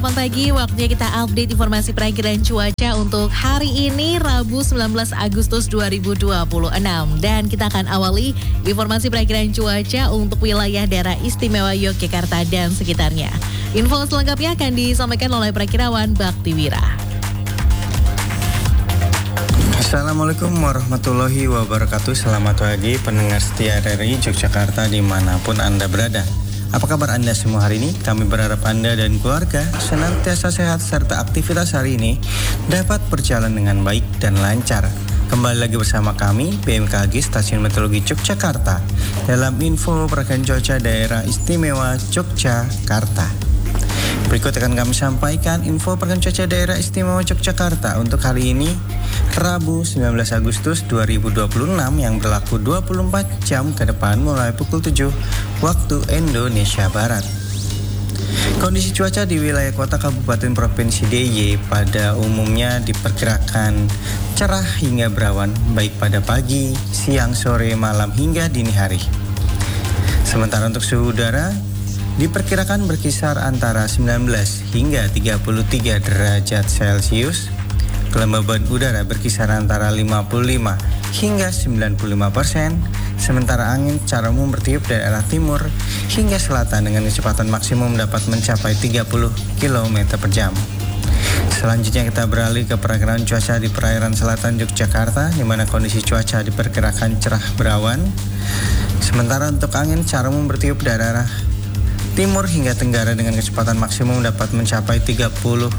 selamat pagi. Waktunya kita update informasi perakiraan cuaca untuk hari ini Rabu 19 Agustus 2026. Dan kita akan awali informasi perakiraan cuaca untuk wilayah daerah istimewa Yogyakarta dan sekitarnya. Info selengkapnya akan disampaikan oleh Prakirawan Baktiwira. Assalamualaikum warahmatullahi wabarakatuh. Selamat pagi pendengar setia RRI Yogyakarta dimanapun Anda berada. Apa kabar Anda semua hari ini? Kami berharap Anda dan keluarga senantiasa sehat serta aktivitas hari ini dapat berjalan dengan baik dan lancar. Kembali lagi bersama kami, BMKG Stasiun Meteorologi Yogyakarta dalam info perakiraan cuaca daerah istimewa Yogyakarta. Berikut akan kami sampaikan info perakiraan cuaca daerah istimewa Yogyakarta untuk hari ini Rabu 19 Agustus 2026 yang berlaku 24 jam ke depan mulai pukul 7 waktu Indonesia Barat. Kondisi cuaca di wilayah kota kabupaten provinsi DIY pada umumnya diperkirakan cerah hingga berawan baik pada pagi, siang, sore, malam hingga dini hari. Sementara untuk suhu udara diperkirakan berkisar antara 19 hingga 33 derajat Celcius. Kelembaban udara berkisar antara 55 hingga 95%, sementara angin secara umum bertiup dari arah timur hingga selatan dengan kecepatan maksimum dapat mencapai 30 km per jam. Selanjutnya kita beralih ke perakiraan cuaca di perairan selatan Yogyakarta, di mana kondisi cuaca diperkirakan cerah berawan. Sementara untuk angin secara umum bertiup dari arah timur hingga tenggara dengan kecepatan maksimum dapat mencapai 35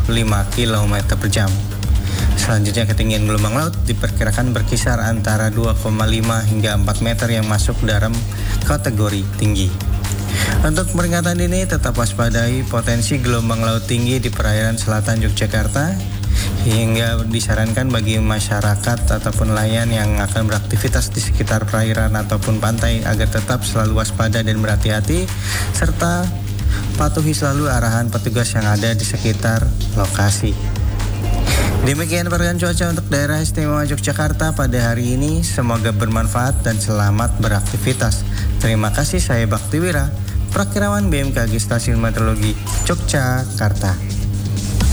km per jam. Selanjutnya ketinggian gelombang laut diperkirakan berkisar antara 2,5 hingga 4 meter yang masuk dalam kategori tinggi. Untuk peringatan ini tetap waspadai potensi gelombang laut tinggi di perairan selatan Yogyakarta, hingga disarankan bagi masyarakat ataupun nelayan yang akan beraktivitas di sekitar perairan ataupun pantai agar tetap selalu waspada dan berhati-hati serta patuhi selalu arahan petugas yang ada di sekitar lokasi. Demikian perakiraan cuaca untuk daerah istimewa Yogyakarta pada hari ini. Semoga bermanfaat dan selamat beraktivitas. Terima kasih, saya Baktiwira, Prakirawan BMKG Stasiun Meteorologi Yogyakarta.